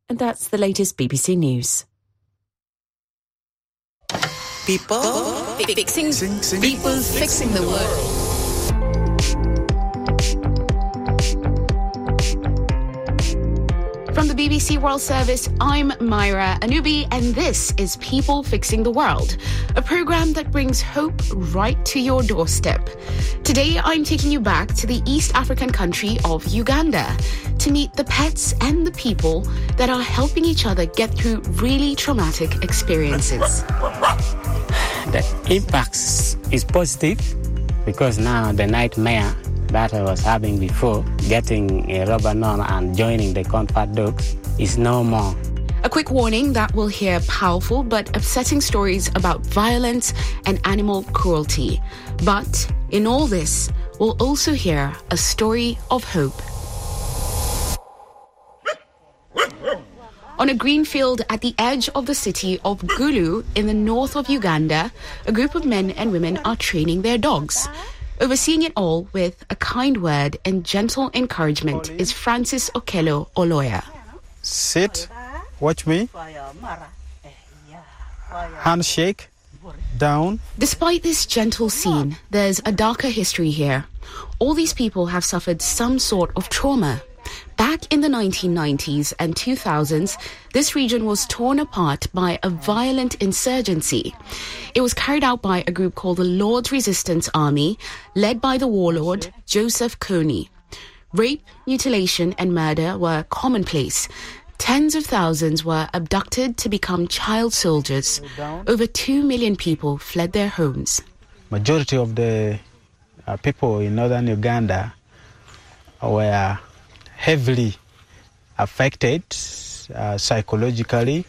And that's the latest BBC News. People fixing the world. From the BBC World Service, I'm Myra Anubi, and this is People Fixing the World, a programme that brings hope right to your doorstep. Today, I'm taking you back to the East African country of Uganda to meet the pets and the people that are helping each other get through really traumatic experiences. The impact is positive because now the nightmare that I was having before, getting a rubber nose and joining the comfort dogs, is no more. A quick warning that we'll hear powerful but upsetting stories about violence and animal cruelty. But in all this, we'll also hear a story of hope. On a green field at the edge of the city of Gulu in the north of Uganda, a group of men and women are training their dogs. Overseeing it all with a kind word and gentle encouragement is Francis Okello Oloya. Sit, watch me, handshake, down. Despite this gentle scene, there's a darker history here. All these people have suffered some sort of trauma. Back in the 1990s and 2000s, this region was torn apart by a violent insurgency. It was carried out by a group called the Lord's Resistance Army, led by the warlord Joseph Kony. Rape, mutilation and murder were commonplace. Tens of thousands were abducted to become child soldiers. Over 2 million people fled their homes. Majority of the people in northern Uganda were heavily affected psychologically.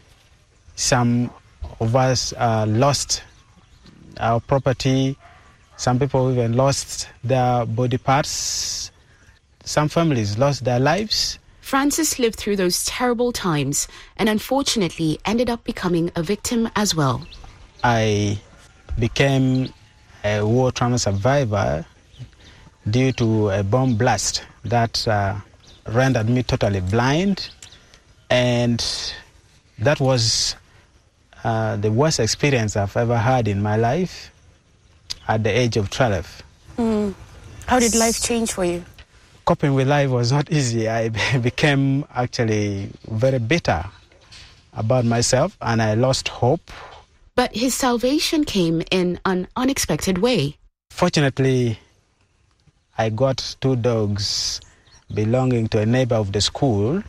Some of us lost our property. Some people even lost their body parts. Some families lost their lives. Francis lived through those terrible times and unfortunately ended up becoming a victim as well. I became a war trauma survivor due to a bomb blast that rendered me totally blind, and that was the worst experience I've ever had in my life at the age of 12. How did life change for you? Coping with life was not easy. I became actually very bitter about myself and I lost hope. But his salvation came in an unexpected way. Fortunately, I got 2 dogs belonging to a neighbor of the school,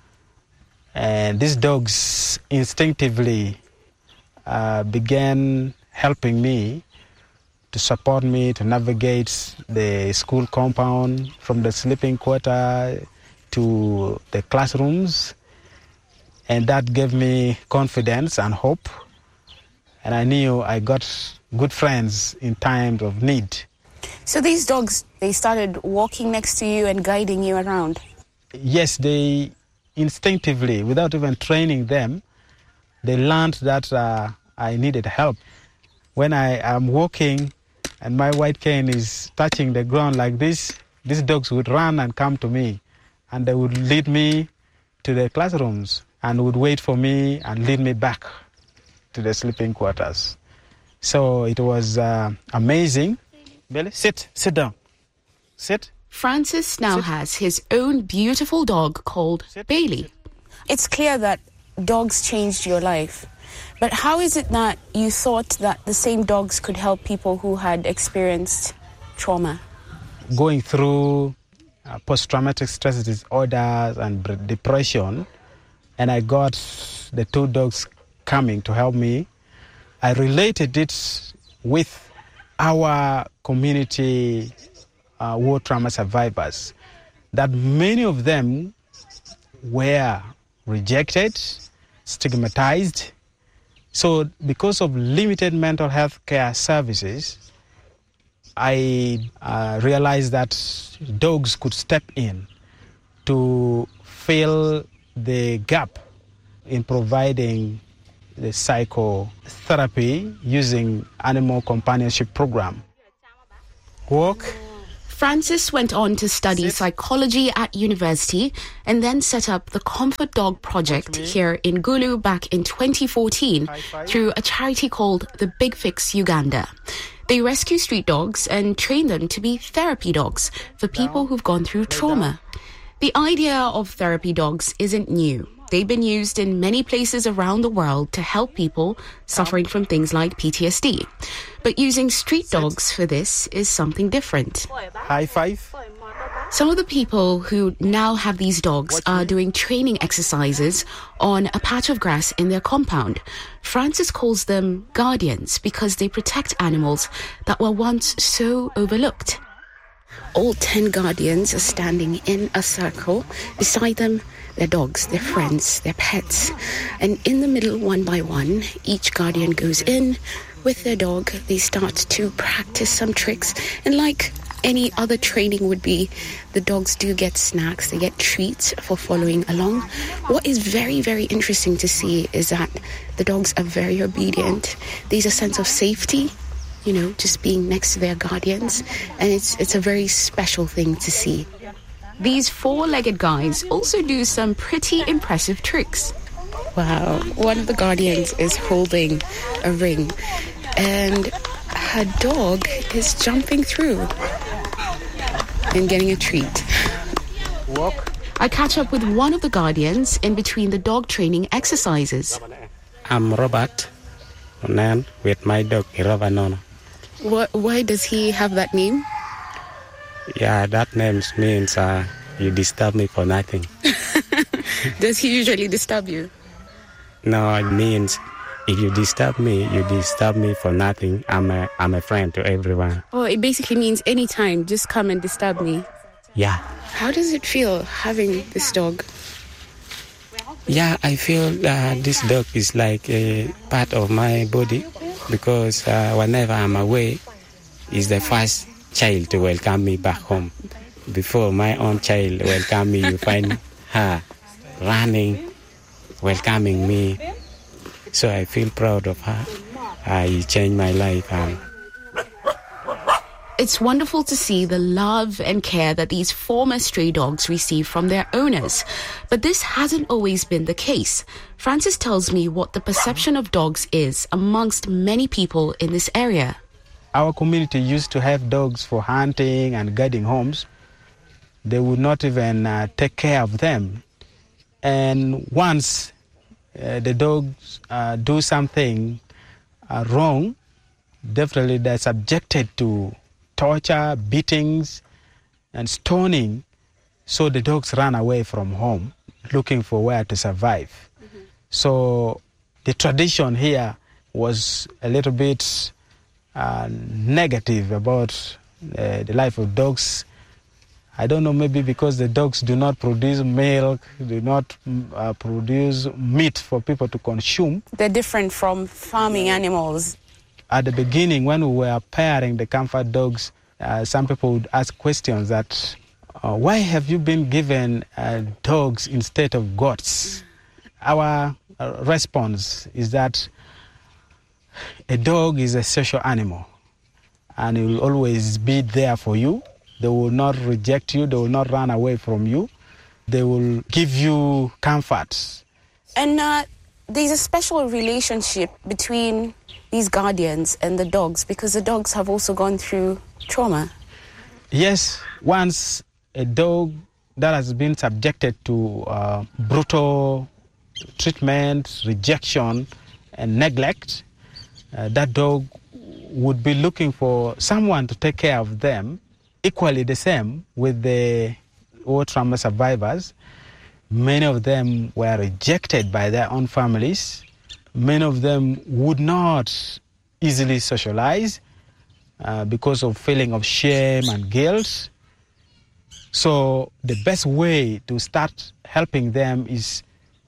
and these dogs instinctively began helping me to support me to navigate the school compound from the sleeping quarter to the classrooms, and that gave me confidence and hope, and I knew I got good friends in times of need. So these dogs, they started walking next to you and guiding you around? Yes, they instinctively, without even training them, they learned that I needed help. When I am walking and my white cane is touching the ground like this, these dogs would run and come to me, and they would lead me to the classrooms and would wait for me and lead me back to the sleeping quarters. So it was amazing. Billy, sit down. Sit. Francis now has his own beautiful dog called Bailey. It's clear that dogs changed your life. But how is it that you thought that the same dogs could help people who had experienced trauma? Going through post-traumatic stress disorders and depression, and I got the 2 dogs coming to help me, I related it with our community war trauma survivors, that many of them were rejected, stigmatized. So because of limited mental health care services, I realized that dogs could step in to fill the gap in providing the psychotherapy using animal companionship program. Walk. Francis went on to study psychology at university and then set up the Comfort Dog Project here in Gulu back in 2014 through a charity called the Big Fix Uganda. They rescue street dogs and train them to be therapy dogs for people who've gone through trauma. The idea of therapy dogs isn't new. They've been used in many places around the world to help people suffering from things like PTSD. But using street dogs for this is something different. High five. Some of the people who now have these dogs are doing training exercises on a patch of grass in their compound. Francis calls them guardians because they protect animals that were once so overlooked. All 10 guardians are standing in a circle. Beside them, their dogs, their friends, their pets. And in the middle, one by one, each guardian goes in with their dog. They start to practice some tricks. And like any other training would be, the dogs do get snacks. They get treats for following along. What is very, very interesting to see is that the dogs are very obedient. There's a sense of safety, you know, just being next to their guardians. And it's a very special thing to see. These four-legged guys also do some pretty impressive tricks. Wow, one of the guardians is holding a ring and her dog is jumping through and getting a treat. Walk. I catch up with one of the guardians in between the dog training exercises. I'm Robert Onan with my dog, Irova. Why does he have that name? Yeah, that name means you disturb me for nothing. Does he usually disturb you? No, it means if you disturb me for nothing. I'm a friend to everyone. Oh, it basically means anytime, just come and disturb me. Yeah. How does it feel having this dog? Yeah, I feel this dog is like a part of my body because whenever I'm away, it's the first child to welcome me back home. Before my own child welcome me, you find her running, welcoming me. So I feel proud of her. I changed my life. It's wonderful to see the love and care that these former stray dogs receive from their owners. But this hasn't always been the case. Francis tells me what the perception of dogs is amongst many people in this area. Our community used to have dogs for hunting and guarding homes. They would not even take care of them. And once the dogs do something wrong, definitely they're subjected to torture, beatings, and stoning. So the dogs run away from home, looking for where to survive. Mm-hmm. So the tradition here was a little bit negative about the life of dogs. I don't know, maybe because the dogs do not produce milk, do not produce meat for people to consume. They're different from farming animals. At the beginning, when we were pairing the comfort dogs, some people would ask questions that, why have you been given dogs instead of goats? Our response is that a dog is a social animal and it will always be there for you. They will not reject you. They will not run away from you. They will give you comfort. And there's a special relationship between these guardians and the dogs because the dogs have also gone through trauma. Yes, once a dog that has been subjected to brutal treatment, rejection, and neglect, that dog would be looking for someone to take care of them. Equally the same with the war trauma survivors. Many of them were rejected by their own families. Many of them would not easily socialize because of feeling of shame and guilt. So the best way to start helping them is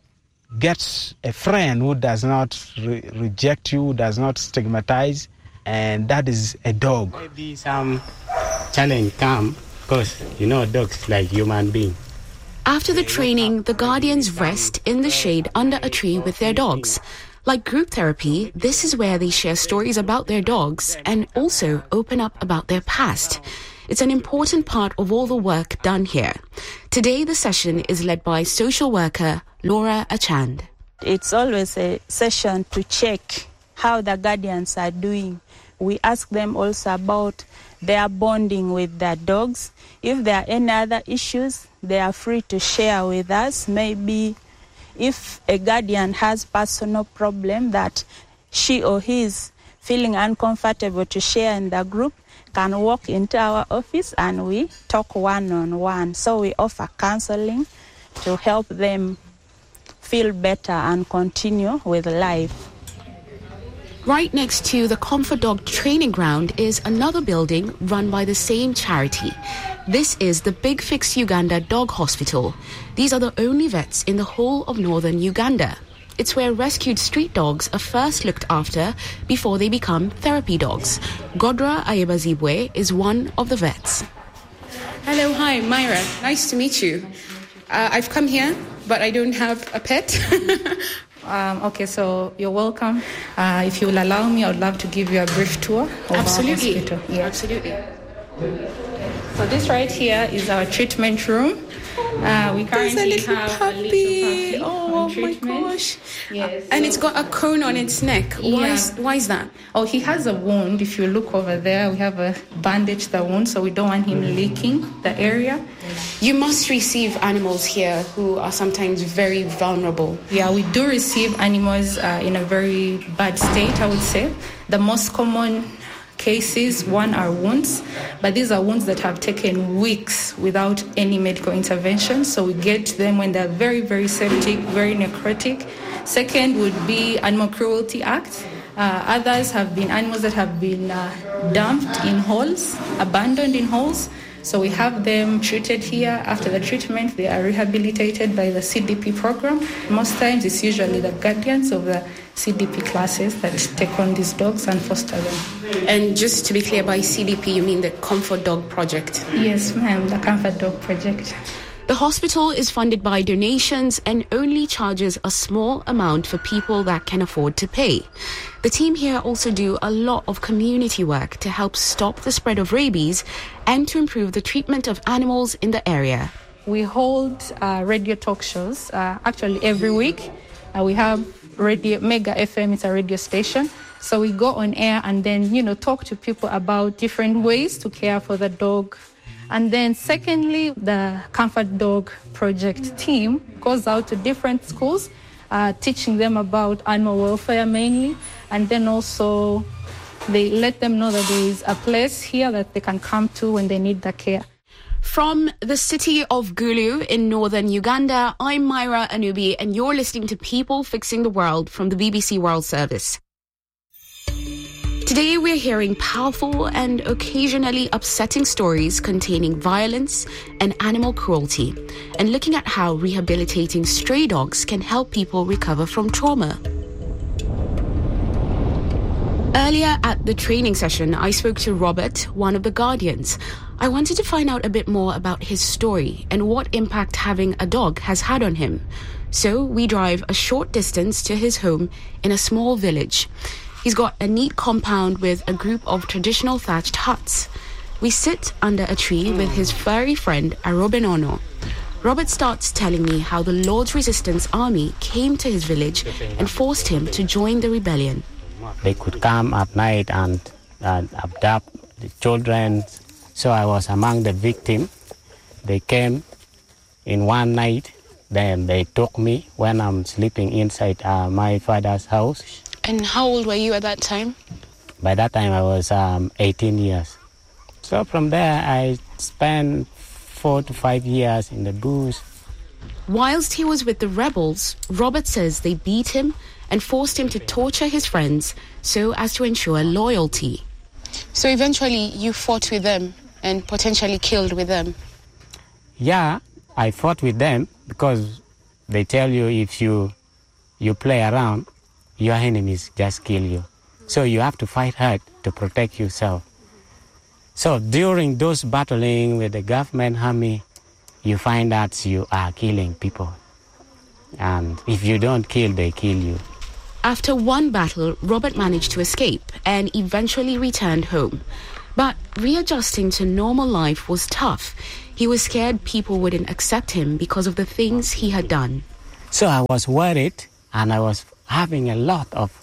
get a friend who does not reject you, does not stigmatize, and that is a dog. Maybe some challenge come because, dogs like human beings. After the training, the guardians rest in the shade under a tree with their dogs. Like group therapy, this is where they share stories about their dogs and also open up about their past. It's an important part of all the work done here. Today, the session is led by social worker Laura Achand. It's always a session to check how the guardians are doing. We ask them also about their bonding with their dogs. If there are any other issues, they are free to share with us. Maybe if a guardian has personal problem that she or he is feeling uncomfortable to share in the group, can walk into our office and we talk one-on-one. So we offer counseling to help them feel better and continue with life. Right next to the Comfort Dog training ground is another building run by the same charity. This is the Big Fix Uganda Dog Hospital. These are the only vets in the whole of northern Uganda. It's where rescued street dogs are first looked after before they become therapy dogs. Godra Ayebazibwe is one of the vets. Hello, hi, Myra. Nice to meet you. I've come here, but I don't have a pet. Okay, so you're welcome. If you will allow me, I would love to give you a brief tour of Absolutely. our hospital. Yeah. Absolutely. So this right here is our treatment room. We currently have a little puppy. Oh my treatment. gosh. Yes. And it's got a cone on its neck. Why is that? Oh, he has a wound. If you look over there, we have a bandage the wound, so we don't want him leaking the area. You must receive animals here who are sometimes very vulnerable. Yeah, we do receive animals in a very bad state, I would say. The most common cases, one, are wounds, but these are wounds that have taken weeks without any medical intervention. So we get them when they're very, very septic, very necrotic. Second would be animal cruelty acts. Others have been animals that have been dumped in holes, abandoned in holes. So we have them treated here. After the treatment, they are rehabilitated by the CDP program. Most times, it's usually the guardians of the CDP classes that take on these dogs and foster them. And just to be clear, by CDP, you mean the Comfort Dog Project? Yes, ma'am, the Comfort Dog Project. The hospital is funded by donations and only charges a small amount for people that can afford to pay. The team here also do a lot of community work to help stop the spread of rabies and to improve the treatment of animals in the area. We hold radio talk shows actually every week. We have radio Mega FM, it's a radio station. So we go on air and then, talk to people about different ways to care for the dog. And then secondly, the Comfort Dog Project team goes out to different schools, teaching them about animal welfare mainly. And then also they let them know that there is a place here that they can come to when they need the care. From the city of Gulu in northern Uganda, I'm Myra Anubi, and you're listening to People Fixing the World from the BBC World Service. Today we're hearing powerful and occasionally upsetting stories containing violence and animal cruelty, and looking at how rehabilitating stray dogs can help people recover from trauma. Earlier at the training session, I spoke to Robert, one of the guardians. I wanted to find out a bit more about his story and what impact having a dog has had on him. So we drive a short distance to his home in a small village. He's got a neat compound with a group of traditional thatched huts. We sit under a tree with his furry friend, Arobenono. Robert starts telling me how the Lord's Resistance Army came to his village and forced him to join the rebellion. They could come at night and abduct the children. So I was among the victims. They came in one night. Then they took me when I'm sleeping inside my father's house. And how old were you at that time? By that time, I was 18 years. So from there, I spent 4 to 5 years in the bush. Whilst he was with the rebels, Robert says they beat him and forced him to torture his friends so as to ensure loyalty. So eventually you fought with them and potentially killed with them? Yeah, I fought with them because they tell you if you play around, your enemies just kill you. So you have to fight hard to protect yourself. So during those battling with the government army, you find that you are killing people. And if you don't kill, they kill you. After one battle, Robert managed to escape and eventually returned home. But readjusting to normal life was tough. He was scared people wouldn't accept him because of the things he had done. So I was worried, and I was having a lot of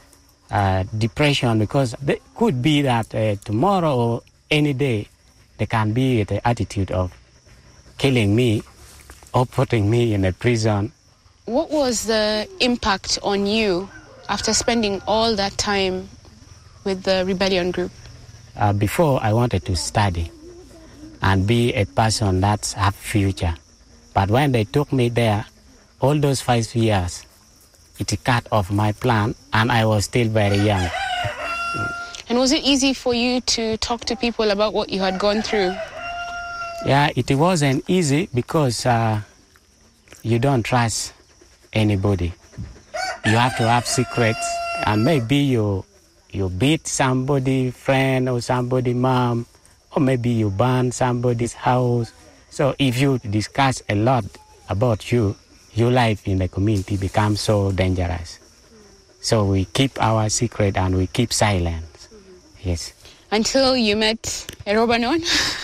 depression, because it could be that tomorrow or any day there can be the attitude of killing me or putting me in a prison. What was the impact on you after spending all that time with the rebellion group? Before, I wanted to study and be a person that have future. But when they took me there, all those 5 years, it cut off my plan, and I was still very young. And was it easy for you to talk to people about what you had gone through? Yeah, it wasn't easy because you don't trust anybody. You have to have secrets, and maybe you beat somebody, friend or somebody, mom, or maybe you burn somebody's house. So if you discuss a lot about you, your life in the community becomes so dangerous. So we keep our secret and we keep silence. Yes. Until you met Robanon?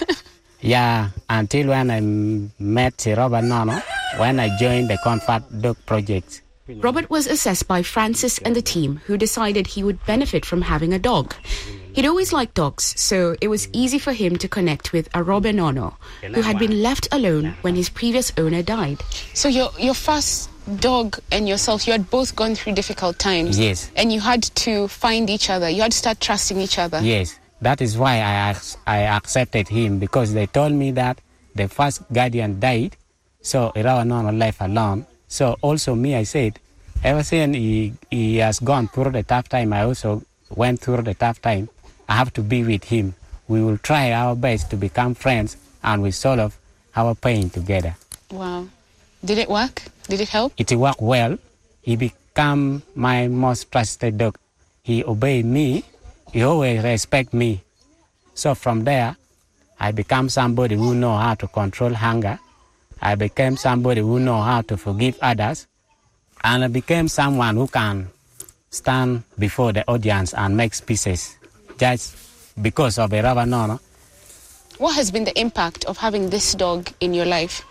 Yeah, until when I met Robanon, when I joined the Comfort Dog Project. Robert was assessed by Francis and the team, who decided he would benefit from having a dog. He'd always liked dogs, so it was easy for him to connect with a Robenono, who had been left alone when his previous owner died. So your first dog and yourself, you had both gone through difficult times. Yes. And you had to find each other. You had to start trusting each other. Yes. That is why I accepted him, because they told me that the first guardian died, so Robenono left alone. So also me, I said, ever since he has gone through the tough time, I also went through the tough time. I have to be with him. We will try our best to become friends, and we solve our pain together. Wow. Did it work? Did it help? It worked well. He became my most trusted dog. He obeyed me. He always respect me. So from there, I became somebody who know how to control hunger. I became somebody who know how to forgive others. And I became someone who can stand before the audience and make speeches just because of a Robenono. What has been the impact of having this dog in your life?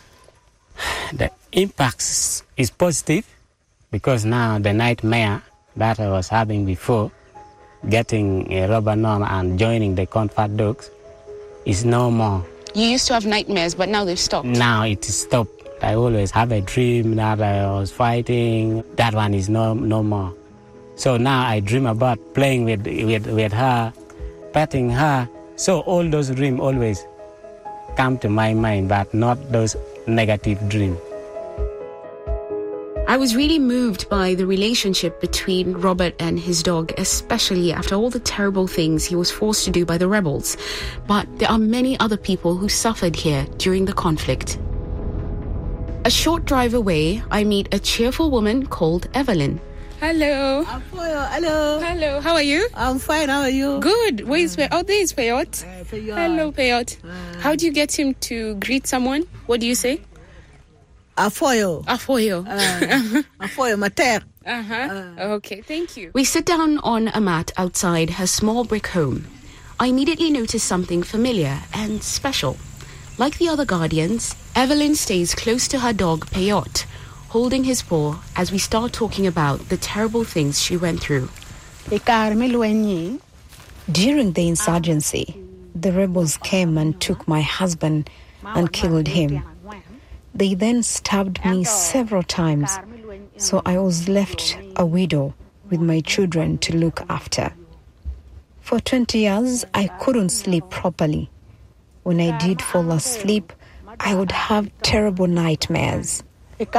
The impact is positive, because now the nightmare that I was having before, getting a Robenono and joining the Comfort Dogs, is no more. You used to have nightmares, but now they've stopped. Now it is stopped. I always have a dream that I was fighting. That one is no more. So now I dream about playing with her, petting her. So all those dreams always come to my mind, but not those negative dreams. I was really moved by the relationship between Robert and his dog, especially after all the terrible things he was forced to do by the rebels. But there are many other people who suffered here during the conflict. A short drive away, I meet a cheerful woman called Evelyn. Hello. Hello. Hello. How are you? I'm fine. How are you? Good. Where is Peyot? Oh, there is Peyot. Hello, Peyot. How do you get him to greet someone? What do you say? Afoyo. Afoyo. Afoyo, mater. Okay, thank you. We sit down on a mat outside her small brick home. I immediately notice something familiar and special. Like the other guardians, Evelyn stays close to her dog, Peyot, holding his paw as we start talking about the terrible things she went through. During the insurgency, the rebels came and took my husband and killed him. They then stabbed me several times, so I was left a widow with my children to look after. For 20 years, I couldn't sleep properly. When I did fall asleep, I would have terrible nightmares. When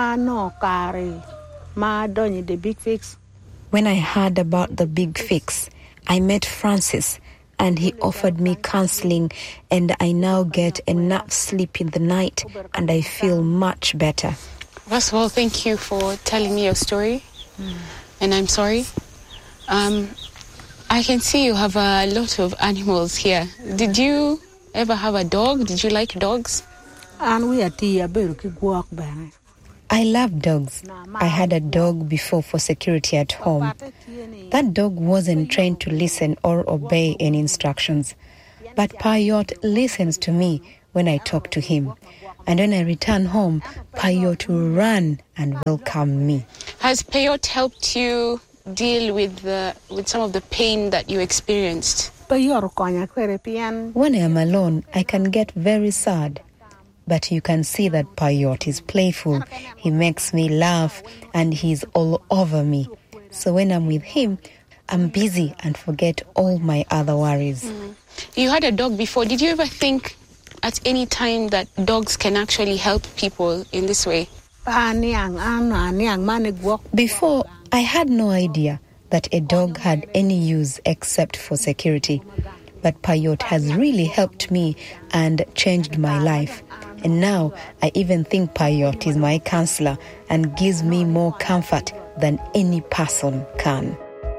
I heard about the big fix, I met Francis, and he offered me counseling, and I now get enough sleep in the night, and I feel much better. First of all, thank you for telling me your story, and I'm sorry. I can see you have a lot of animals here. Did you ever have a dog? Did you like dogs? I love dogs. I had a dog before for security at home. That dog wasn't trained to listen or obey any instructions. But Payot listens to me when I talk to him. And when I return home, Payot will run and welcome me. Has Payot helped you deal with some of the pain that you experienced? When I am alone, I can get very sad. But you can see that Payot is playful. He makes me laugh and he's all over me. So when I'm with him, I'm busy and forget all my other worries. You had a dog before. Did you ever think at any time that dogs can actually help people in this way? Before, I had no idea that a dog had any use except for security. But Payot has really helped me and changed my life. And now I even think Payot is my counselor and gives me more comfort than any person can.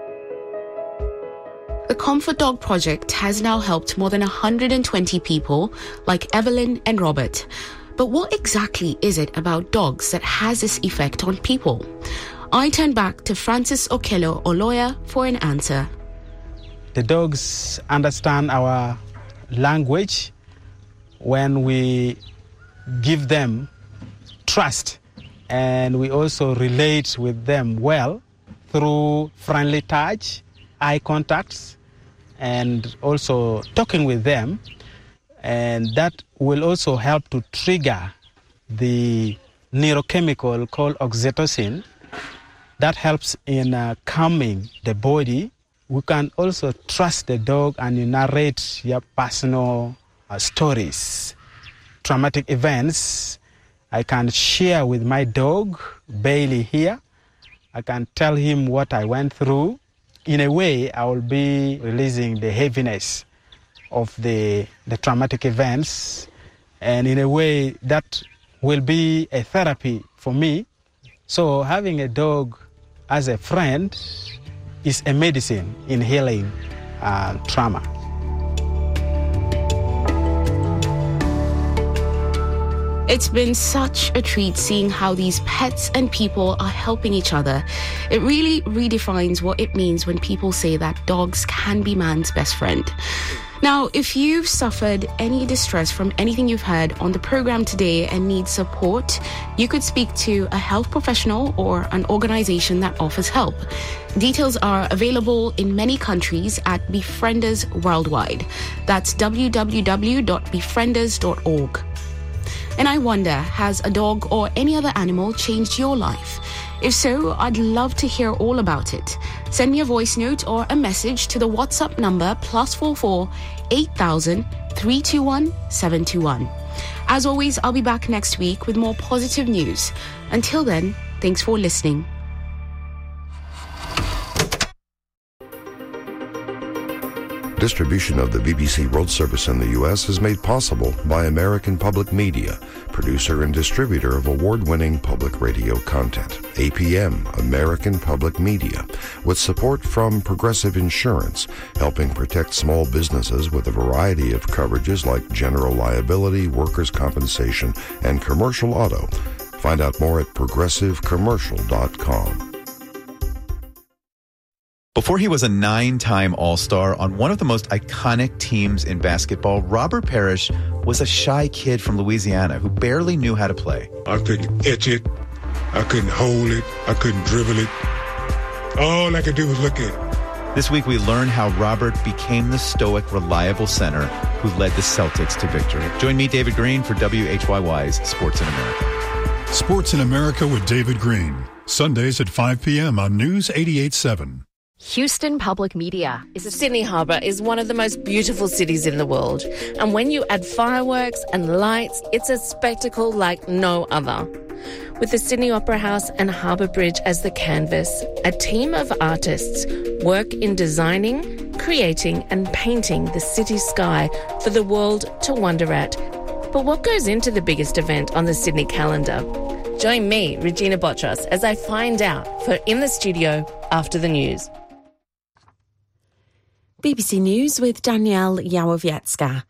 The Comfort Dog Project has now helped more than 120 people like Evelyn and Robert. But what exactly is it about dogs that has this effect on people? I turn back to Francis Okello Oloya for an answer. The dogs understand our language when we give them trust, and we also relate with them well through friendly touch, eye contacts, and also talking with them. And that will also help to trigger the neurochemical called oxytocin that helps in calming the body. We can also trust the dog and you narrate your personal stories, traumatic events. I can share with my dog, Bailey here. I can tell him what I went through. In a way, I will be releasing the heaviness of the traumatic events. And in a way, that will be a therapy for me. So having a dog as a friend is a medicine in healing trauma. It's been such a treat seeing how these pets and people are helping each other. It really redefines what it means when people say that dogs can be man's best friend. Now, if you've suffered any distress from anything you've heard on the program today and need support, you could speak to a health professional or an organization that offers help. Details are available in many countries at Befrienders Worldwide. That's www.befrienders.org. And I wonder, has a dog or any other animal changed your life? If so, I'd love to hear all about it. Send me a voice note or a message to the WhatsApp number +44 8000 321 721. As always, I'll be back next week with more positive news. Until then, thanks for listening. Distribution of the BBC World Service in the U.S. is made possible by American Public Media, producer and distributor of award-winning public radio content. APM, American Public Media, with support from Progressive Insurance, helping protect small businesses with a variety of coverages like general liability, workers' compensation, and commercial auto. Find out more at progressivecommercial.com. Before he was a 9-time All-Star on one of the most iconic teams in basketball, Robert Parrish was a shy kid from Louisiana who barely knew how to play. I couldn't etch it. I couldn't hold it. I couldn't dribble it. All I could do was look at it. This week we learn how Robert became the stoic, reliable center who led the Celtics to victory. Join me, David Green, for WHYY's Sports in America. Sports in America with David Green. Sundays at 5 p.m. on News 88.7. Houston Public Media. Sydney Harbour is one of the most beautiful cities in the world. And when you add fireworks and lights, it's a spectacle like no other. With the Sydney Opera House and Harbour Bridge as the canvas, a team of artists work in designing, creating and painting the city sky for the world to wonder at. But what goes into the biggest event on the Sydney calendar? Join me, Regina Botros, as I find out for In the Studio after the news. BBC News with Danielle Yawowiecka.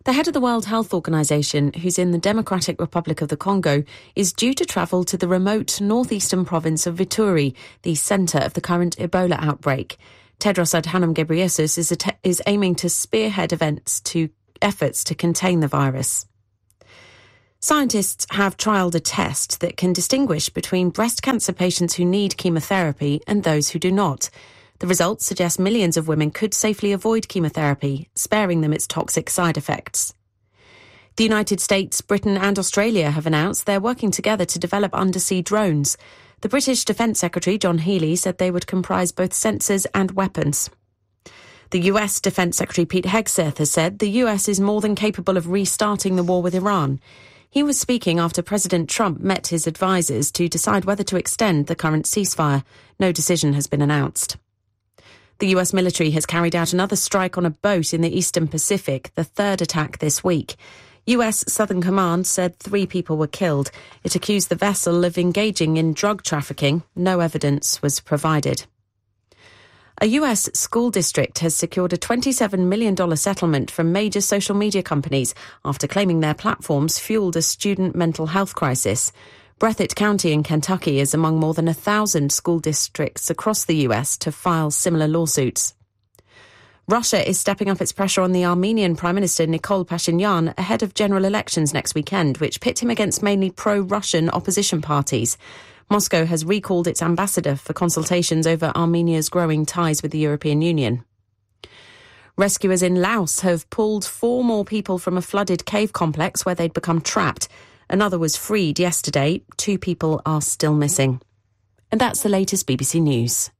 The head of the World Health Organization, who's in the Democratic Republic of the Congo, is due to travel to the remote northeastern province of Ituri, the centre of the current Ebola outbreak. Tedros Adhanom Ghebreyesus is aiming to spearhead efforts to contain the virus. Scientists have trialled a test that can distinguish between breast cancer patients who need chemotherapy and those who do not. The results suggest millions of women could safely avoid chemotherapy, sparing them its toxic side effects. The United States, Britain and Australia have announced they're working together to develop undersea drones. The British Defence Secretary, John Healey, said they would comprise both sensors and weapons. The US Defence Secretary, Pete Hegseth, has said the US is more than capable of restarting the war with Iran. He was speaking after President Trump met his advisers to decide whether to extend the current ceasefire. No decision has been announced. The US military has carried out another strike on a boat in the Eastern Pacific, the third attack this week. US Southern Command said 3 people were killed. It accused the vessel of engaging in drug trafficking. No evidence was provided. A US school district has secured a $27 million settlement from major social media companies after claiming their platforms fueled a student mental health crisis. Breathitt County in Kentucky is among more than 1,000 school districts across the US to file similar lawsuits. Russia is stepping up its pressure on the Armenian Prime Minister Nikol Pashinyan ahead of general elections next weekend, which pit him against mainly pro-Russian opposition parties. Moscow has recalled its ambassador for consultations over Armenia's growing ties with the European Union. Rescuers in Laos have pulled 4 more people from a flooded cave complex where they'd become trapped. Another was freed yesterday. 2 people are still missing. And that's the latest BBC News.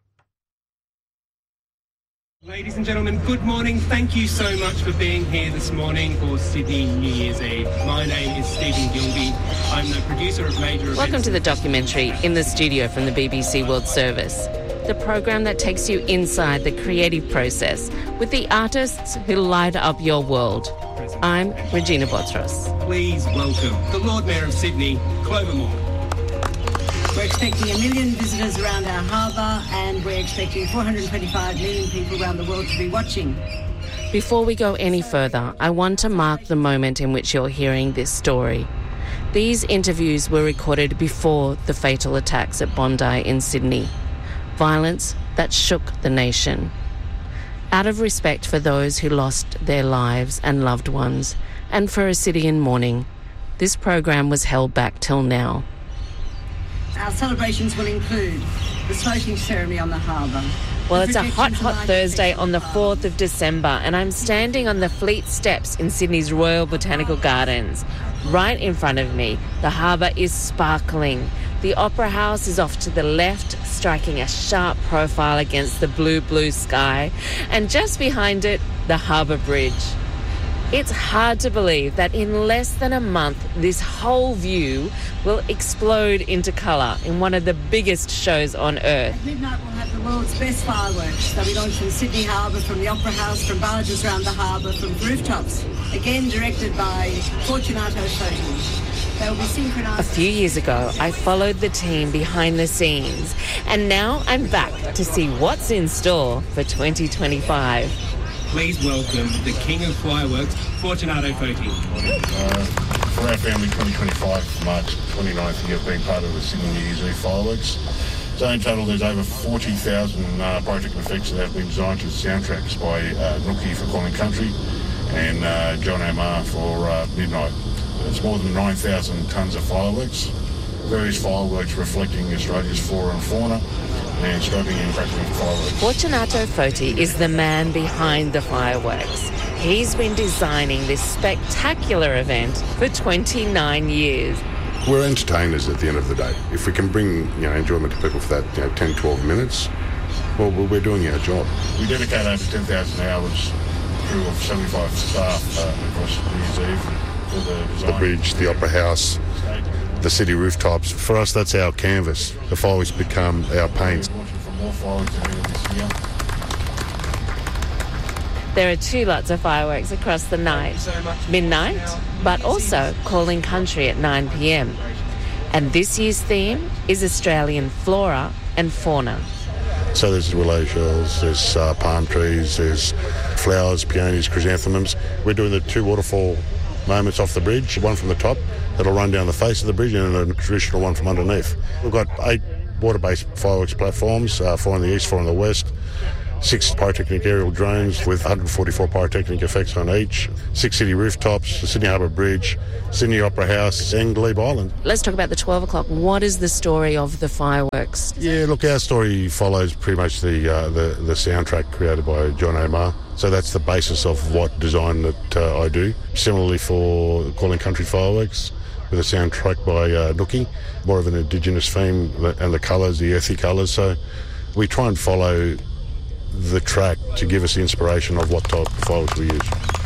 Ladies and gentlemen, good morning. Thank you so much for being here this morning for Sydney New Year's Eve. My name is Stephen Gilby. I'm the producer of Major Events. Welcome to the documentary In the Studio from the BBC World Service, the program that takes you inside the creative process with the artists who light up your world. I'm Regina Botros. Please welcome the Lord Mayor of Sydney, Clover Moore. We're expecting 1 million visitors around our harbour, and we're expecting 425 million people around the world to be watching. Before we go any further, I want to mark the moment in which you're hearing this story. These interviews were recorded before the fatal attacks at Bondi in Sydney. Violence that shook the nation. Out of respect for those who lost their lives and loved ones, and for a city in mourning, this program was held back till now. Our celebrations will include the floating ceremony on the harbour. Well, it's a hot Thursday on the 4th of December, and I'm standing on the Fleet Steps in Sydney's Royal Botanical Gardens. Right in front of me, the harbour is sparkling. The Opera House is off to the left, striking a sharp profile against the blue sky. And just behind it, the Harbour Bridge. It's hard to believe that in less than a month, this whole view will explode into colour in one of the biggest shows on earth. At midnight, we'll have the world's best fireworks. They'll be launched from Sydney Harbour, from the Opera House, from barges around the harbour, from rooftops. Again, directed by Fortunato Foti. They'll be synchronised. A few years ago, I followed the team behind the scenes, and now I'm back to see what's in store for 2025. Please welcome the King of Fireworks, Fortunato Foti. For our family, 2025 marks the 29th year of being part of the Sydney New Year's Eve fireworks. So in total, there's over 40,000 pyrotechnic effects that have been designed to soundtracks by Nookie for Calling Country and John Amar for Midnight. It's more than 9,000 tonnes of fireworks, various fireworks reflecting Australia's flora and fauna, and scoping and crackling fireworks. Fortunato Foti is the man behind the fireworks. He's been designing this spectacular event for 29 years. We're entertainers at the end of the day. If we can bring enjoyment to people for that 10, 12 minutes, well, we're doing our job. We dedicate over 10,000 hours, crew of 75 staff across New Year's Eve for the design. The bridge, the Opera House, the city rooftops. For us, that's our canvas. The fireworks become our paint. There are 2 lots of fireworks across the night. Midnight, but also Calling Country at 9 p.m. And this year's theme is Australian flora and fauna. So there's willow shells, there's palm trees, there's flowers, peonies, chrysanthemums. We're doing the 2 waterfall moments off the bridge, one from the top that'll run down the face of the bridge and a traditional one from underneath. We've got 8 water-based fireworks platforms, 4 in the east, 4 in the west, 6 pyrotechnic aerial drones with 144 pyrotechnic effects on each, 6 city rooftops, the Sydney Harbour Bridge, Sydney Opera House and Glebe Island. Let's talk about the 12 o'clock. What is the story of the fireworks? Yeah, look, our story follows pretty much the soundtrack created by John O'Meara. So that's the basis of what design that I do. Similarly for Calling Country Fireworks, with a soundtrack by Nookie, more of an Indigenous theme, and the colours, the earthy colours. So we try and follow the track to give us the inspiration of what type of fireworks we use.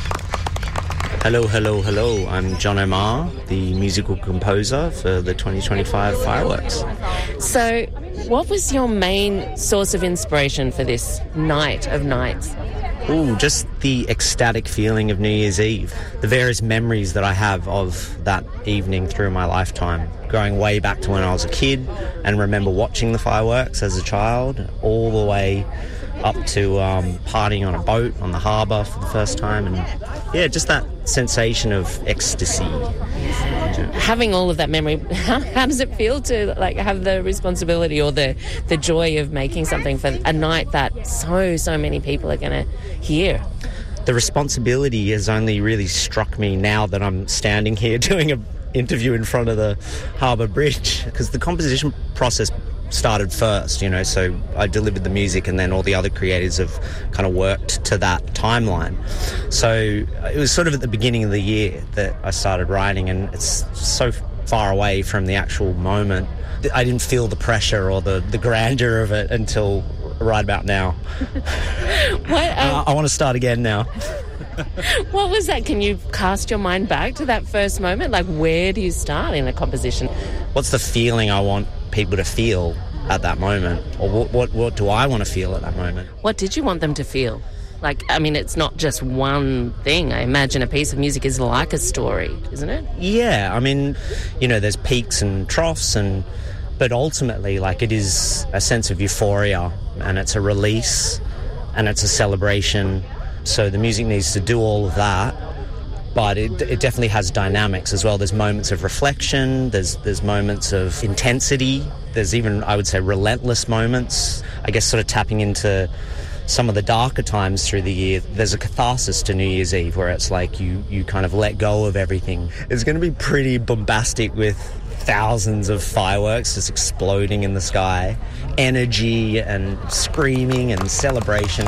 Hello, hello, hello. I'm John O'Meara, the musical composer for the 2025 fireworks. So what was your main source of inspiration for this night of nights? Ooh, just the ecstatic feeling of New Year's Eve. The various memories that I have of that evening through my lifetime, going way back to when I was a kid and remember watching the fireworks as a child, all the way up to partying on a boat on the harbour for the first time, and yeah, just that sensation of ecstasy. Having all of that memory, how does it feel to like have the responsibility or the joy of making something for a night that so many people are going to hear? The responsibility has only really struck me now that I'm standing here doing an interview in front of the Harbour Bridge, because the composition process started first, so I delivered the music and then all the other creators have kind of worked to that timeline. So it was sort of at the beginning of the year that I started writing, and it's so far away from the actual moment. I didn't feel the pressure or the grandeur of it until right about now. I want to start again now. What was that? Can you cast your mind back to that first moment? Like, where do you start in a composition? What's the feeling I want people to feel at that moment? Or what do I want to feel at that moment? What did you want them to feel? Like, I mean, it's not just one thing. I imagine a piece of music is like a story, isn't it? Yeah, I mean, there's peaks and troughs, but ultimately, like, it is a sense of euphoria, and it's a release, and it's a celebration. So the music needs to do all of that, but it definitely has dynamics as well. There's moments of reflection, there's moments of intensity, there's even, I would say, relentless moments. I guess sort of tapping into some of the darker times through the year. There's a catharsis to New Year's Eve where it's like you kind of let go of everything. It's going to be pretty bombastic with thousands of fireworks just exploding in the sky, energy and screaming and celebration.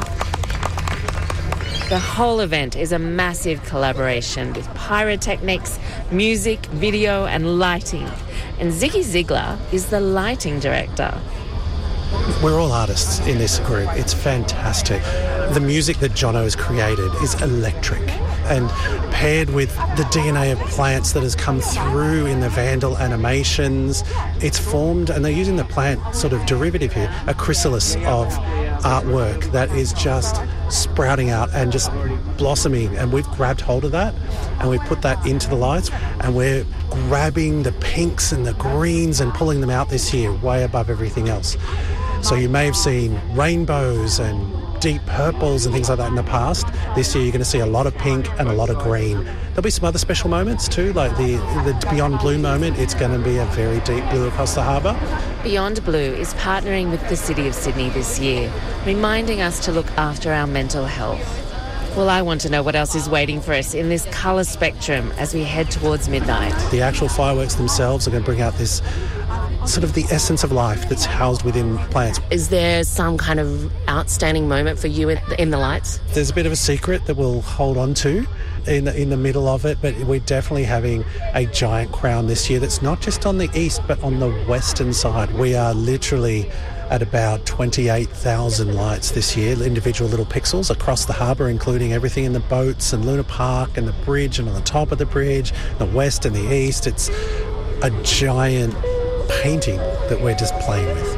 The whole event is a massive collaboration with pyrotechnics, music, video and lighting. And Ziggy Ziegler is the lighting director. We're all artists in this group. It's fantastic. The music that Jono has created is electric, and paired with the DNA of plants that has come through in the Vandal animations, it's formed, and they're using the plant sort of derivative here, a chrysalis of artwork that is just sprouting out and just blossoming, and we've grabbed hold of that and we've put that into the lights, and we're grabbing the pinks and the greens and pulling them out this year way above everything else. So you may have seen rainbows and deep purples and things like that in the past. This year you're going to see a lot of pink and a lot of green. There'll be some other special moments too, like the Beyond Blue moment. It's going to be a very deep blue across the harbour. Beyond Blue is partnering with the City of Sydney this year, reminding us to look after our mental health. Well, I want to know what else is waiting for us in this colour spectrum as we head towards midnight. The actual fireworks themselves are going to bring out this sort of the essence of life that's housed within plants. Is there some kind of outstanding moment for you in the lights? There's a bit of a secret that we'll hold on to in the middle of it, but we're definitely having a giant crown this year that's not just on the east but on the western side. We are literally at about 28,000 lights this year, individual little pixels across the harbour, including everything in the boats and Luna Park and the bridge and on the top of the bridge, the west and the east. It's a giant painting that we're just playing with.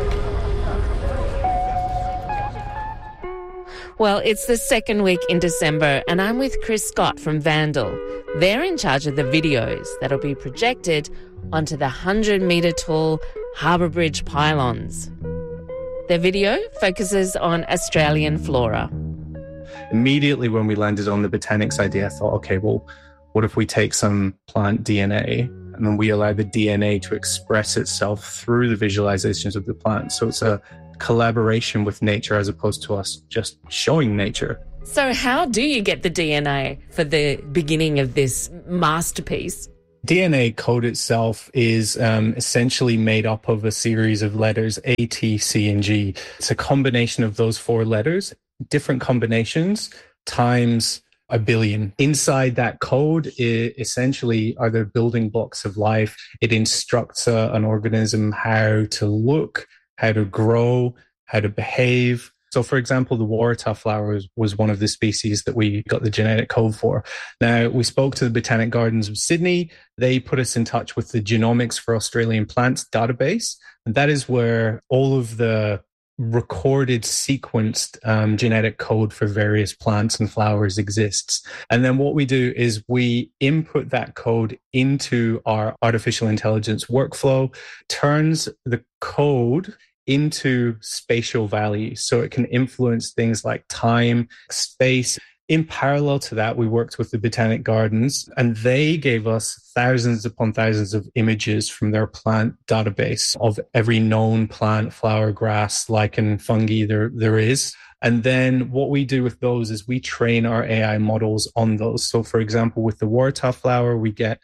Well, it's the second week in December and I'm with Chris Scott from Vandal. They're in charge of the videos that'll be projected onto the 100-metre tall Harbour Bridge pylons. Their video focuses on Australian flora. Immediately when we landed on the botanics idea, I thought, okay, well, what if we take some plant DNA and then we allow the DNA to express itself through the visualizations of the plant? So it's a collaboration with nature as opposed to us just showing nature. So how do you get the DNA for the beginning of this masterpiece? DNA code itself is essentially made up of a series of letters, A, T, C, and G. It's a combination of those 4 letters, different combinations, times 1 billion. Inside that code, essentially are the building blocks of life. It instructs an organism how to look, how to grow, how to behave. So, for example, the Waratah flower was one of the species that we got the genetic code for. Now, we spoke to the Botanic Gardens of Sydney. They put us in touch with the Genomics for Australian Plants database. And that is where all of the recorded, sequenced genetic code for various plants and flowers exists. And then what we do is we input that code into our artificial intelligence workflow, turns the code into spatial values. So it can influence things like time, space. In parallel to that, we worked with the Botanic Gardens, and they gave us thousands upon thousands of images from their plant database of every known plant, flower, grass, lichen, fungi there is. And then what we do with those is we train our AI models on those. So for example, with the Waratah flower, we get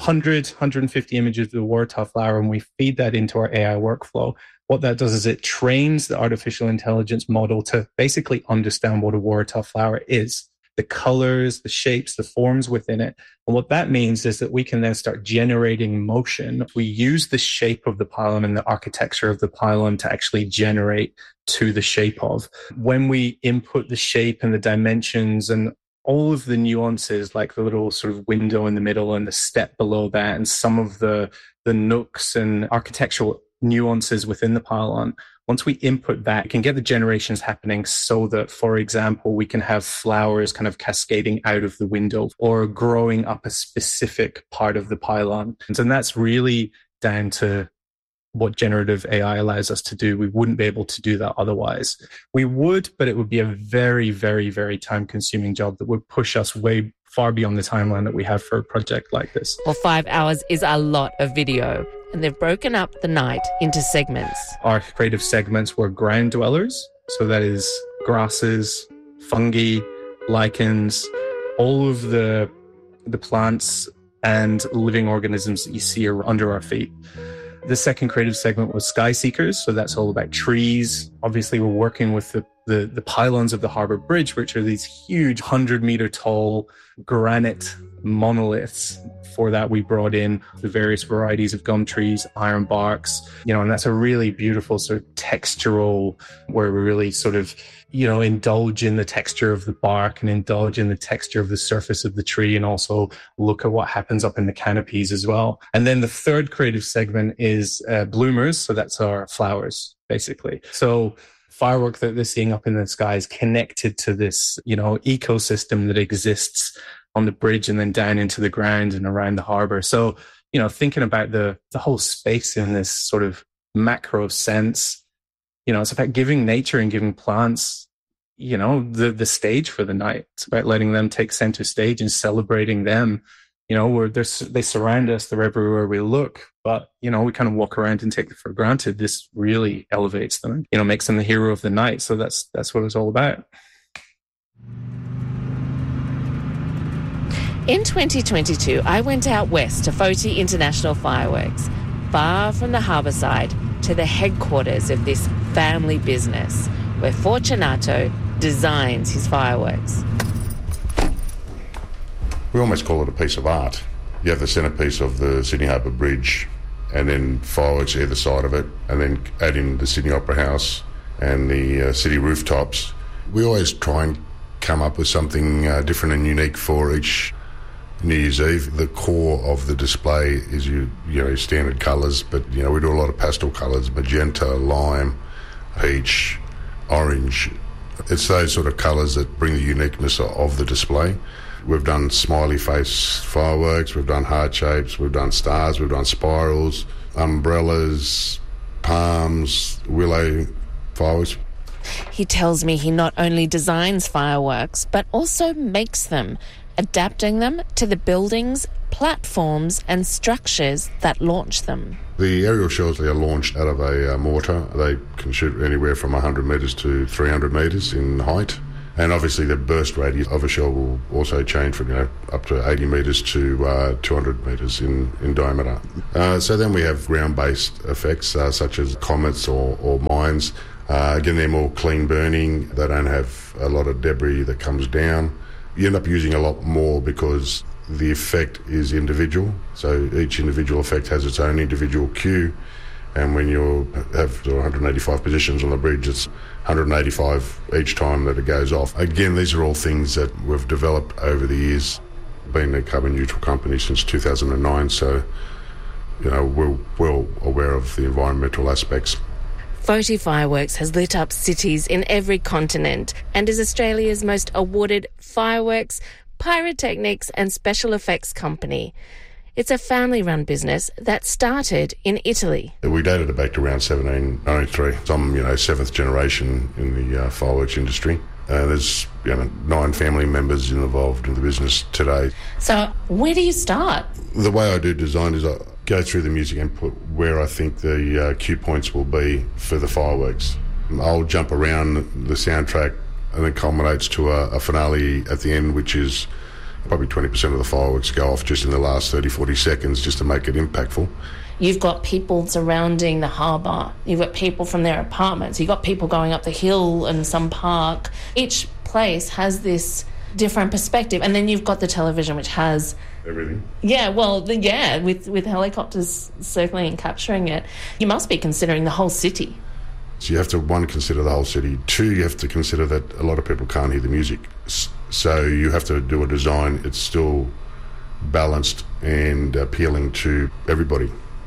150 images of the Waratah flower, and we feed that into our AI workflow. What that does is it trains the artificial intelligence model to basically understand what a Waratah flower is, the colors, the shapes, the forms within it. And what that means is that we can then start generating motion. We use the shape of the pylon and the architecture of the pylon to actually generate to the shape of. When we input the shape and the dimensions and all of the nuances, like the little sort of window in the middle and the step below that, and some of the nooks and architectural nuances within the pylon, once we input that, we can get the generations happening so that, for example, we can have flowers kind of cascading out of the window or growing up a specific part of the pylon. And that's really down to what generative AI allows us to do. We wouldn't be able to do that otherwise. We would, but it would be a very, very, very time-consuming job that would push us way far beyond the timeline that we have for a project like this. Well, 5 hours is a lot of video, and they've broken up the night into segments. Our creative segments were ground dwellers, so that is grasses, fungi, lichens, all of the plants and living organisms that you see are under our feet. The second creative segment was Sky Seekers, so that's all about trees. Obviously, we're working with the pylons of the Harbour Bridge, which are these huge 100-meter tall granite monoliths. For that, we brought in the various varieties of gum trees, iron barks, and that's a really beautiful sort of textural, where we really sort of, indulge in the texture of the bark and indulge in the texture of the surface of the tree, and also look at what happens up in the canopies as well. And then the third creative segment is bloomers. So that's our flowers, basically. So firework that they're seeing up in the sky is connected to this, ecosystem that exists on the bridge and then down into the ground and around the harbour. So, thinking about the whole space in this sort of macro sense, it's about giving nature and giving plants, the stage for the night. It's about letting them take center stage and celebrating them. They surround us, they're everywhere we look, but, we kind of walk around and take it for granted. This really elevates them, makes them the hero of the night. So that's what it's all about. In 2022, I went out west to Foti International Fireworks, far from the harbour side to the headquarters of this family business, where Fortunato designs his fireworks. We almost call it a piece of art. You have the centrepiece of the Sydney Harbour Bridge, and then fireworks either side of it, and then add in the Sydney Opera House and the city rooftops. We always try and come up with something different and unique for each New Year's Eve. The core of the display is your standard colours, but we do a lot of pastel colours: magenta, lime, peach, orange. It's those sort of colours that bring the uniqueness of the display. We've done smiley face fireworks, we've done heart shapes, we've done stars, we've done spirals, umbrellas, palms, willow fireworks. He tells me he not only designs fireworks, but also makes them, adapting them to the buildings, platforms and structures that launch them. The aerial shells, they are launched out of a mortar. They can shoot anywhere from 100 metres to 300 metres in height. And obviously the burst radius of a shell will also change from up to 80 metres to 200 metres in diameter. So then we have ground-based effects such as comets or mines. Again, they're more clean burning. They don't have a lot of debris that comes down. You end up using a lot more because the effect is individual. So each individual effect has its own individual cue. And when you have 185 positions on the bridge, it's 185 each time that it goes off. Again, these are all things that we've developed over the years. Been a carbon neutral company since 2009, so we're well aware of the environmental aspects. Foti Fireworks has lit up cities in every continent and is Australia's most awarded fireworks, pyrotechnics and special effects company. It's a family-run business that started in Italy. We dated it back to around 1793. So I'm, seventh generation in the fireworks industry. There's 9 family members involved in the business today. So where do you start? The way I do design is I go through the music and put where I think the cue points will be for the fireworks. I'll jump around the soundtrack and it culminates to a finale at the end, which is probably 20% of the fireworks go off just in the last 30, 40 seconds just to make it impactful. You've got people surrounding the harbour. You've got people from their apartments. You've got people going up the hill in some park. Each place has this different perspective. And then you've got the television, which has everything. Yeah, well, with helicopters circling and capturing it. You must be considering the whole city. So you have to, 1, consider the whole city. 2, you have to consider that a lot of people can't hear the music. So you have to do a design. It's still balanced and appealing to everybody.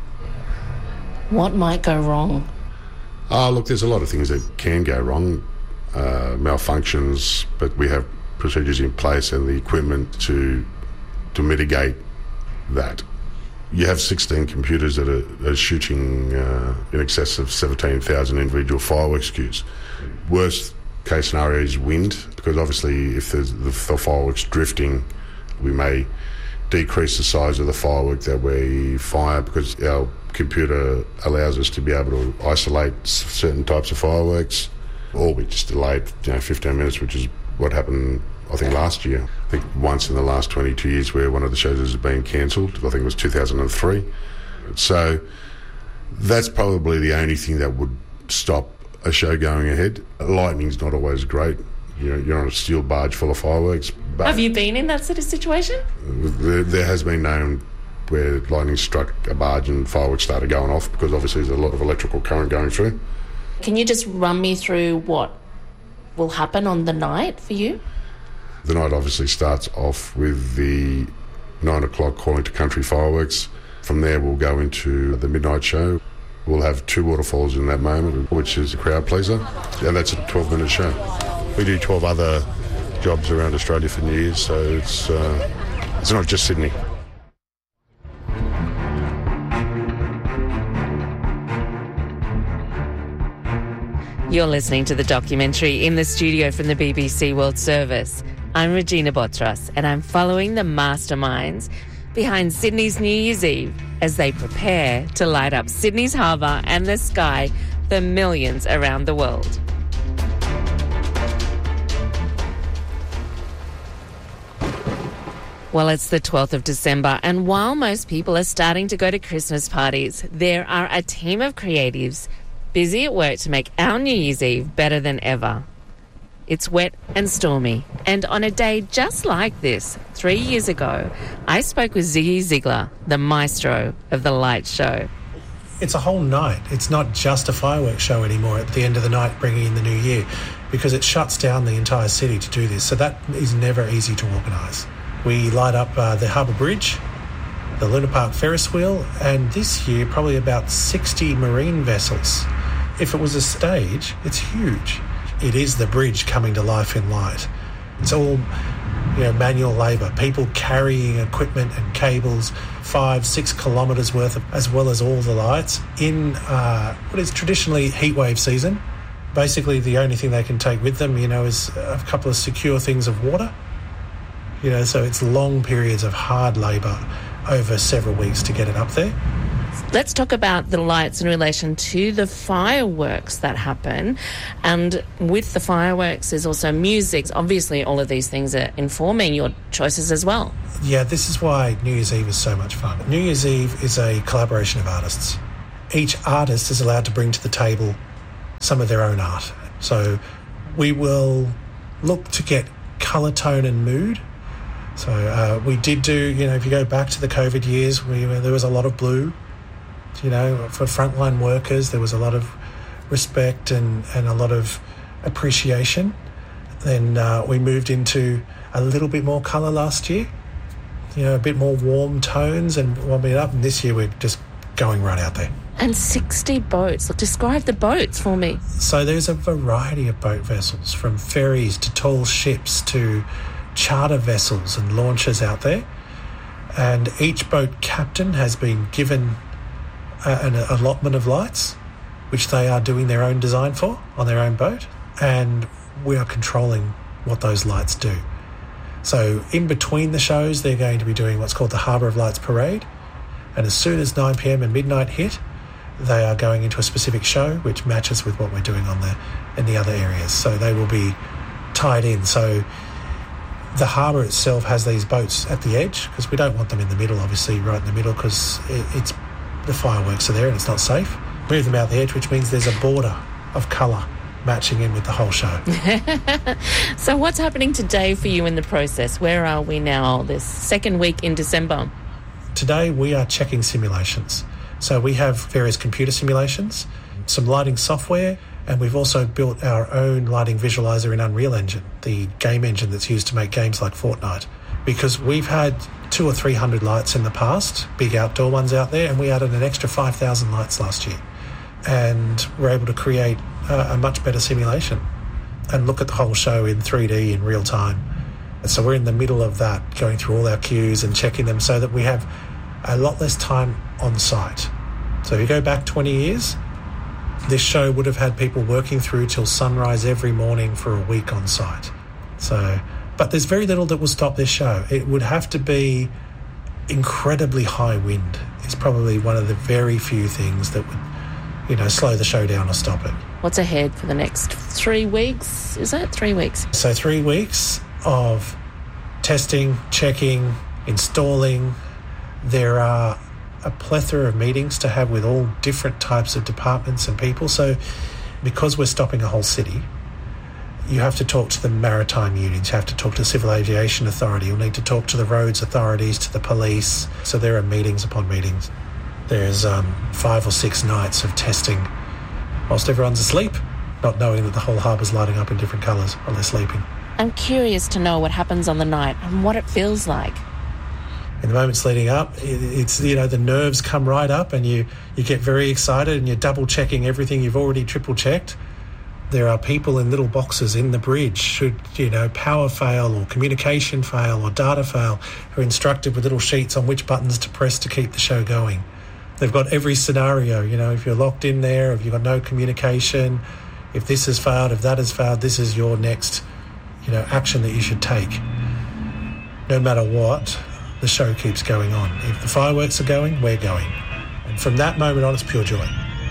What might go wrong? Look, there's a lot of things that can go wrong, malfunctions, but we have procedures in place and the equipment to mitigate that. You have 16 computers that are shooting in excess of 17,000 individual fireworks cues. Worst case scenario is wind, because obviously if the fireworks drifting, we may decrease the size of the firework that we fire because our computer allows us to be able to isolate certain types of fireworks, or we just delayed 15 minutes, which is what happened I think last year. I think once in the last 22 years where one of the shows has been cancelled. I think it was 2003. So that's probably the only thing that would stop a show going ahead. Lightning's not always great. You're on a steel barge full of fireworks. But have you been in that sort of situation? There has been known where lightning struck a barge and fireworks started going off because obviously there's a lot of electrical current going through. Can you just run me through what will happen on the night for you? The night obviously starts off with the 9 o'clock Calling to Country fireworks. From there we'll go into the midnight show. We'll have 2 waterfalls in that moment, which is a crowd pleaser, and that's a 12-minute show. We do 12 other jobs around Australia for New Year's, so it's not just Sydney. You're listening to the documentary In the Studio from the BBC World Service. I'm Regina Botras, and I'm following the masterminds behind Sydney's New Year's Eve as they prepare to light up Sydney's harbour and the sky for millions around the world. Well, it's the 12th of December, and while most people are starting to go to Christmas parties, there are a team of creatives busy at work to make our New Year's Eve better than ever. It's wet and stormy, and on a day just like this, 3 years ago, I spoke with Ziggy Ziglar, the maestro of the light show. It's a whole night. It's not just a fireworks show anymore at the end of the night bringing in the new year, because it shuts down the entire city to do this, so that is never easy to organise. We light up the Harbour Bridge, the Luna Park Ferris wheel, and this year probably about 60 marine vessels. If it was a stage, it's huge. It is the bridge coming to life in light. It's all manual labour, people carrying equipment and cables 5-6 kilometres worth of, as well as all the lights in what is traditionally heatwave season. Basically, the only thing they can take with them, is a couple of secure things of water. So it's long periods of hard labour over several weeks to get it up there. Let's talk about the lights in relation to the fireworks that happen. And with the fireworks, there's also music. Obviously, all of these things are informing your choices as well. Yeah, this is why New Year's Eve is so much fun. New Year's Eve is a collaboration of artists. Each artist is allowed to bring to the table some of their own art. So we will look to get colour, tone and mood. So we did do, if you go back to the COVID years, there was a lot of blue. For frontline workers, there was a lot of respect and a lot of appreciation. Then we moved into a little bit more colour last year, a bit more warm tones and warming it up. And this year we're just going right out there. And 60 boats. Describe the boats for me. So there's a variety of boat vessels, from ferries to tall ships to charter vessels and launches out there. And each boat captain has been given an allotment of lights, which they are doing their own design for on their own boat, and we are controlling what those lights do. So in between the shows, they're going to be doing what's called the Harbour of Lights Parade, and as soon as 9 p.m. and midnight hit, they are going into a specific show which matches with what we're doing in the other areas. So they will be tied in. So the harbour itself has these boats at the edge, because we don't want them in the middle, obviously, right in the middle, because it's the fireworks are there and it's not safe. Move them out the edge, which means there's a border of colour matching in with the whole show. So what's happening today for you in the process? Where are we now, this second week in December? Today we are checking simulations. So we have various computer simulations, some lighting software, and we've also built our own lighting visualizer in Unreal Engine, the game engine that's used to make games like Fortnite. Because we've had 200 or 300 lights in the past, big outdoor ones out there, and we added an extra 5,000 lights last year. And we're able to create a much better simulation and look at the whole show in 3D in real time. And so we're in the middle of that, going through all our cues and checking them so that we have a lot less time on site. So if you go back 20 years, this show would have had people working through till sunrise every morning for a week on site. But there's very little that will stop this show. It would have to be incredibly high wind. It's probably one of the very few things that would, slow the show down or stop it. What's ahead for the next 3 weeks? Is it 3 weeks? So 3 weeks of testing, checking, installing. There are a plethora of meetings to have with all different types of departments and people. So because we're stopping a whole city, you have to talk to the maritime unions, you have to talk to the Civil Aviation Authority, you'll need to talk to the roads authorities, to the police. So there are meetings upon meetings. There's 5 or 6 nights of testing whilst everyone's asleep, not knowing that the whole harbour's lighting up in different colours while they're sleeping. I'm curious to know what happens on the night and what it feels like. In the moments leading up, it's the nerves come right up and you get very excited and you're double checking everything you've already triple checked. There are people in little boxes in the bridge should power fail or communication fail or data fail, who are instructed with little sheets on which buttons to press to keep the show going. They've got every scenario, if you're locked in there, if you've got no communication, if this has failed, if that has failed, this is your next action that you should take. No matter what, the show keeps going on. If the fireworks are going, we're going. And from that moment on, it's pure joy.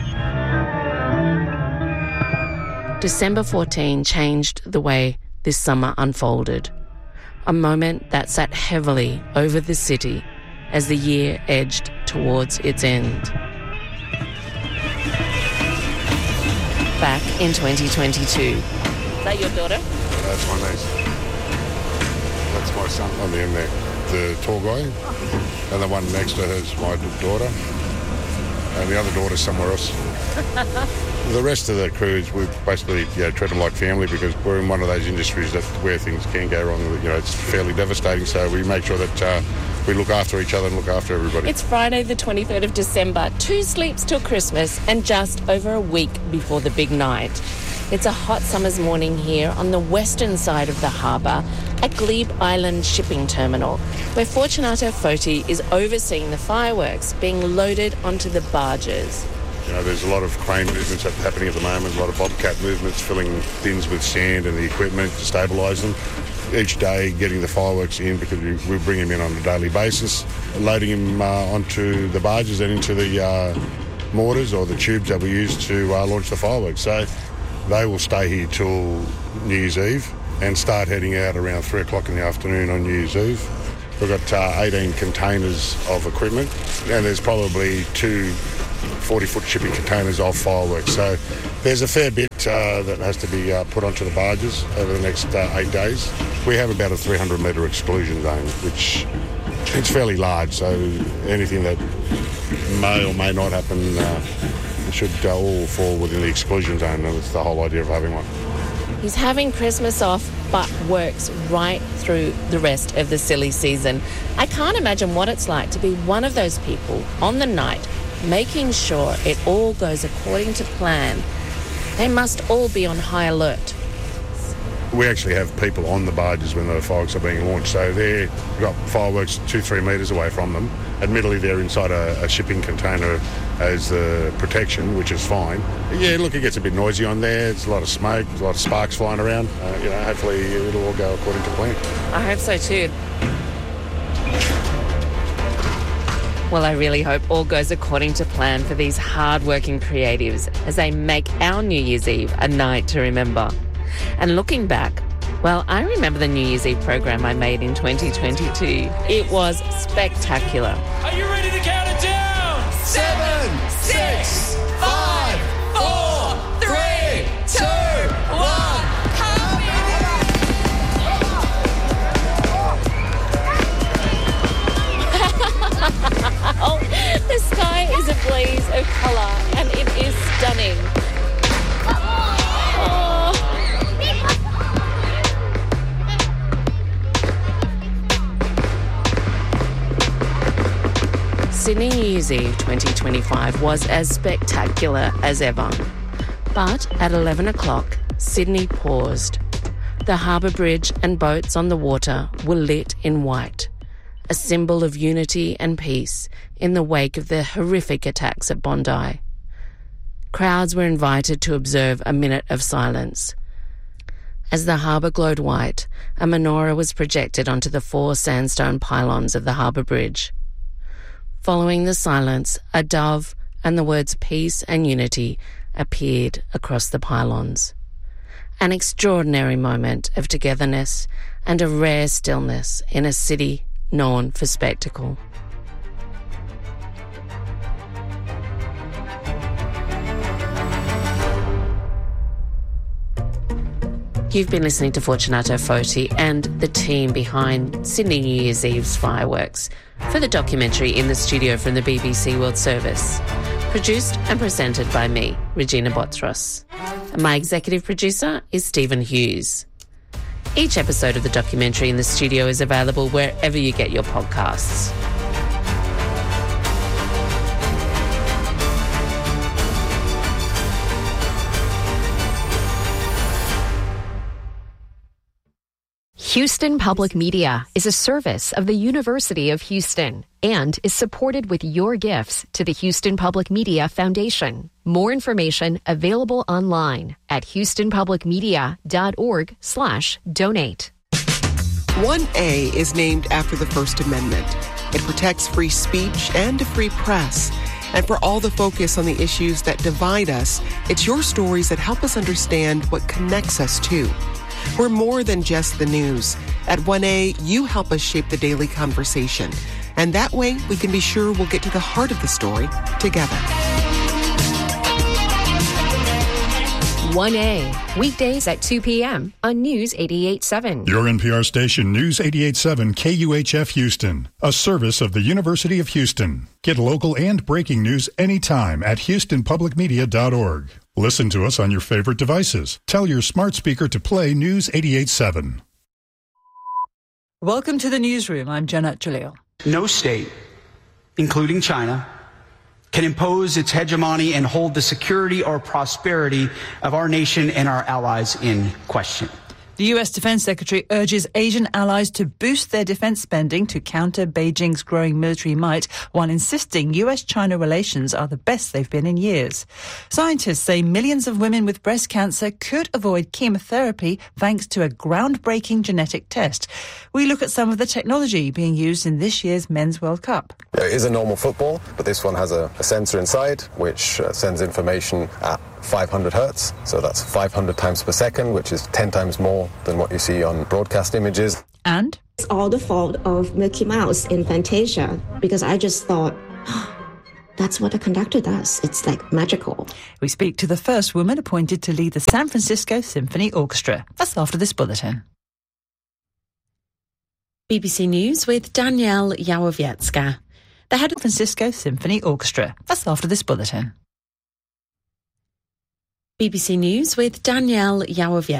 December 14 changed the way this summer unfolded. A moment that sat heavily over the city as the year edged towards its end. Back in 2022. Is that your daughter? That's my niece. That's my son on the end there. The tall guy, and the one next to her is my daughter, and the other daughter's somewhere else. The rest of the crews, we basically treat them like family, because we're in one of those industries where things can go wrong. It's fairly devastating, so we make sure that we look after each other and look after everybody. It's Friday the 23rd of December, 2 sleeps till Christmas and just over a week before the big night. It's a hot summer's morning here on the western side of the harbour at Glebe Island Shipping Terminal, where Fortunato Foti is overseeing the fireworks being loaded onto the barges. There's a lot of crane movements happening at the moment, a lot of bobcat movements, filling bins with sand and the equipment to stabilise them. Each day getting the fireworks in, because we bring them in on a daily basis, loading them onto the barges and into the mortars or the tubes that we use to launch the fireworks. So they will stay here till New Year's Eve and start heading out around 3 o'clock in the afternoon on New Year's Eve. We've got 18 containers of equipment, and there's probably 2 40-foot shipping containers of fireworks. So there's a fair bit that has to be put onto the barges over the next 8 days. We have about a 300-metre exclusion zone, which it's fairly large, so anything that may or may not happen should all fall within the exclusion zone, and it's the whole idea of having one. He's having Christmas off, but works right through the rest of the silly season. I can't imagine what it's like to be one of those people on the night, making sure it all goes according to plan. They must all be on high alert. We actually have people on the barges when the fireworks are being launched, so they've got fireworks 2-3 metres away from them. Admittedly, they're inside a shipping container as the protection, which is fine. Yeah, look, it gets a bit noisy on there. There's a lot of smoke, there's a lot of sparks flying around. Hopefully it'll all go according to plan. I hope so too. Well, I really hope all goes according to plan for these hard-working creatives as they make our New Year's Eve a night to remember. And looking back, well, I remember the New Year's Eve program I made in 2022. It was spectacular. Are you ready to count it down? 7, 6, 5, 4, 3, 2, 1. Oh, the sky is a blaze of colour and it is stunning. Oh. Sydney New Year's Eve 2025 was as spectacular as ever. But at 11 o'clock, Sydney paused. The harbour bridge and boats on the water were lit in white, a symbol of unity and peace in the wake of the horrific attacks at Bondi. Crowds were invited to observe a minute of silence. As the harbour glowed white, a menorah was projected onto the 4 sandstone pylons of the harbour bridge. Following the silence, a dove and the words peace and unity appeared across the pylons. An extraordinary moment of togetherness and a rare stillness in a city known for spectacle. You've been listening to Fortunato Foti and the team behind Sydney New Year's Eve's fireworks for the documentary In the Studio from the BBC World Service. Produced and presented by me, Regina Botros. And my executive producer is Stephen Hughes. Each episode of the documentary In the Studio is available wherever you get your podcasts. Houston Public Media is a service of the University of Houston and is supported with your gifts to the Houston Public Media Foundation. More information available online at houstonpublicmedia.org/donate. 1A is named after the First Amendment. It protects free speech and a free press. And for all the focus on the issues that divide us, it's your stories that help us understand what connects us too. We're more than just the news. At 1A, you help us shape the daily conversation. And that way, we can be sure we'll get to the heart of the story together. 1A, weekdays at 2 p.m. on News 88.7. Your NPR station, News 88.7 KUHF Houston, a service of the University of Houston. Get local and breaking news anytime at houstonpublicmedia.org. Listen to us on your favorite devices. Tell your smart speaker to play News 88.7. Welcome to the newsroom. I'm Janet Jalil. No state, including China, can impose its hegemony and hold the security or prosperity of our nation and our allies in question. The US Defense Secretary urges Asian allies to boost their defense spending to counter Beijing's growing military might, while insisting US-China relations are the best they've been in years. Scientists say millions of women with breast cancer could avoid chemotherapy thanks to a groundbreaking genetic test. We look at some of the technology being used in this year's Men's World Cup. It is a normal football, but this one has a sensor inside which sends information at 500 hertz, so that's 500 times per second, which is 10 times more than what you see on broadcast images. And? It's all the fault of Mickey Mouse in Fantasia, because I just thought, that's what a conductor does. It's like magical. We speak to the first woman appointed to lead the San Francisco Symphony Orchestra. That's after this bulletin. BBC News with Danielle Yawowiecka. The head of the San Francisco Symphony Orchestra. That's after this bulletin. BBC News with Danielle Yawowiecka.